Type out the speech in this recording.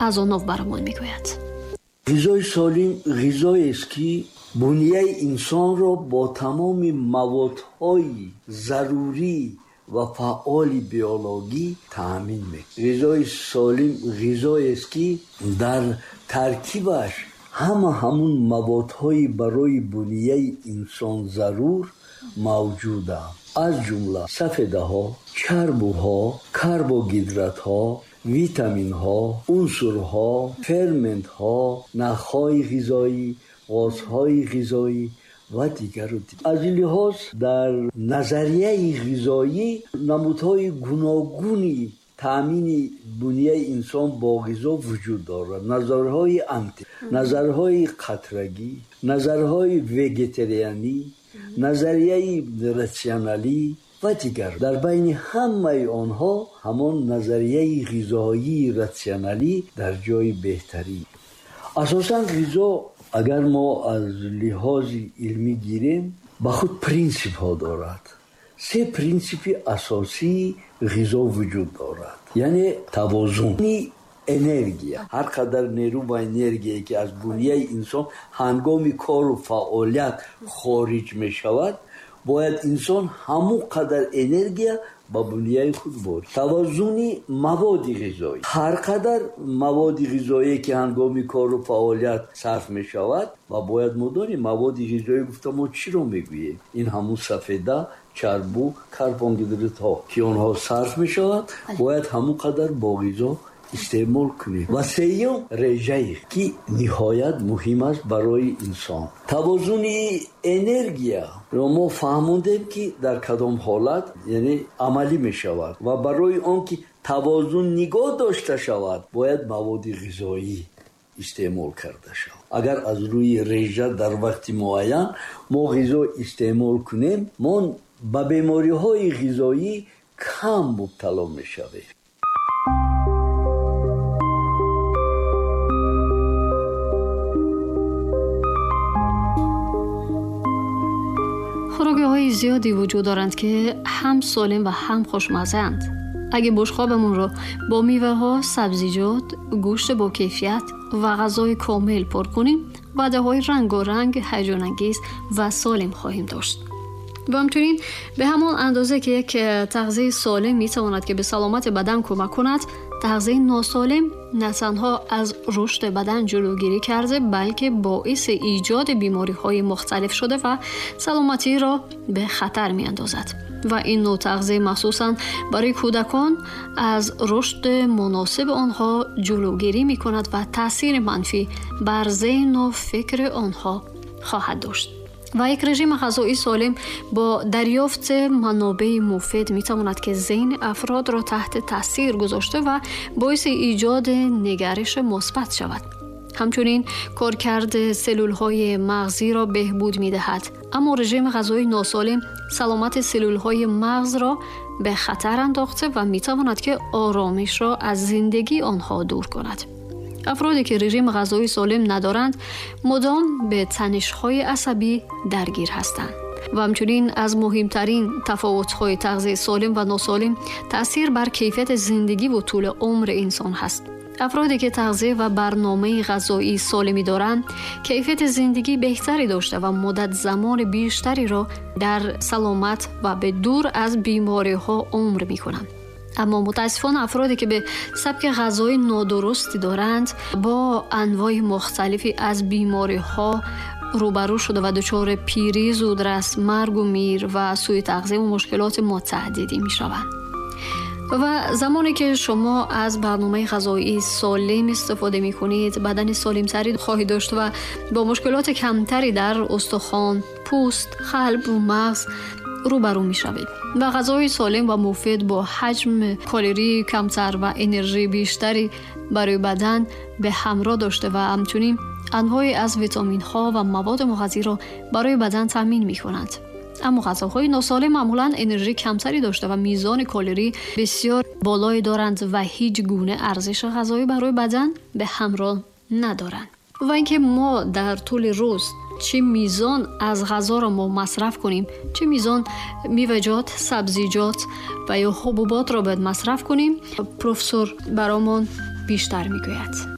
مزانوف برامون میگوید. غذای سالم غذایی است که بنیه انسان را با تمام موادهای ضروری و فعال بیولوژی تامین می‌کند. غذای سالم غذایی است که در ترکیبش همون موادهای برای بنیه انسان ضرور موجوده، از جمله سفیده ها، چربوها، کربوهیدرات ها، ویتامین ها، عنصر ها، فرمنت ها، نخهای غذایی، غازهای غذایی و دیگر. از این لحاظ در نظریه غذایی نمودهای گوناگونی تامین بنیه انسان با غذا وجود دارد. نظرهای آنتی، نظرهای قطرگی، نظرهای ویگیتریانی، نظریه راسیونالی و دیگر. در بین همه آنها همان نظریه غذایی راسیونالی در جای بهتری. اساساً غذا اگر ما از لحاظ علمی گیریم با خود پرینسیپ ها دارد. 3 پرینسیپ اساسی غذا وجود دارد، یعنی توازن انرژی. هر قدر نیرو و انرژی که از بنیه انسان هنگام کار و فعالیت خارج می شود، باید انسان همون قدر انرژی با بنیه خود برد. توازن مواد غذایی. هر قدر مواد غذایی که هنگام کار و فعالیت صرف می شود و باید مدانی مواد غذایی گفتم ما چی رو میگوییم؟ این همون سفیده، چربو، کربوهیدرات ها که آنها صرف می شود باید همون قدر با غذا استعمال کنیم. و سیوم رژه که نهایت مهم است برای انسان. توازن انرژی رو ما فهمیدیم که در کدام حالت یعنی عملی می شود و برای آن که توازن نگاه داشته شود باید مواد غذایی استعمال کرده شود. اگر از روی رژه در وقت معین ما غذا استعمال کنیم ما به بیماری های غذایی کم مبتلا می شویم. خوراکی‌های زیادی وجود دارند که هم سالم و هم خوشمزه‌اند. اگه بشقابمون رو با میوه‌ها، سبزیجات، گوشت با کیفیت و غذای کامل پر کنیم، وعده‌های رنگارنگ، هیجان‌انگیز و سالم خواهیم داشت. و همچنین به همان اندازه که یک تغذیه سالم می‌تواند که به سلامت بدن کمک کند، تغذیه ناسالم نه تنها از رشد بدن جلوگیری کرده بلکه باعث ایجاد بیماری‌های مختلف شده و سلامتی را به خطر می‌اندازد. و این نوع تغذیه مخصوصاً برای کودکان از رشد مناسب آنها جلوگیری می‌کند و تأثیر منفی بر ذهن و فکر آنها خواهد داشت. و یک رژیم غذایی سالم با دریافت منابع مفید می‌تواند که ذهن افراد را تحت تاثیر گذاشته و باعث ایجاد نگرش مثبت شود. همچنین کارکرد سلول‌های مغزی را بهبود می‌دهد. اما رژیم غذایی ناسالم سلامت سلول‌های مغز را به خطر انداخته و می‌تواند که آرامش را از زندگی آنها دور کند. افرادی که رژیم غذایی سالم ندارند مدام به تنش‌های عصبی درگیر هستند. و همچنین از مهمترین تفاوت‌های تغذیه سالم و ناسالم تأثیر بر کیفیت زندگی و طول عمر انسان هست. افرادی که تغذیه و برنامه غذایی سالمی دارند کیفیت زندگی بهتری داشته و مدت زمان بیشتری را در سلامت و به دور از بیماری‌ها عمر می‌کنند. اما متاسفانه افرادی که به سبک غذایی نادرستی دارند با انواع مختلفی از بیماری‌ها روبرو شده و دچار پیری، زودرس، مرگ و میر و سوء تغذیه و مشکلات متعددی می‌شوند. و زمانی که شما از برنامه غذایی سالم استفاده می‌کنید بدن سالم‌تری خواهید داشت و با مشکلات کمتری در استخوان، پوست، قلب و مغز روبرو می‌شوید. و غذای سالم و مفید با حجم کالری کمتر و انرژی بیشتری برای بدن به همراه داشته و همچنین انواعی از ویتامین‌ها و مواد مغذی را برای بدن تامین می‌کنند. اما غذاهای ناسالم معمولاً انرژی کمتری داشته و میزان کالری بسیار بالایی دارند و هیچ گونه ارزش غذایی برای بدن به همراه ندارند. و اینکه ما در طول روز چه میزان از غذا را ما مصرف کنیم، چه میزان میوه‌جات، سبزیجات و یا حبوبات را باید مصرف کنیم، پروفسور برامون بیشتر میگوید.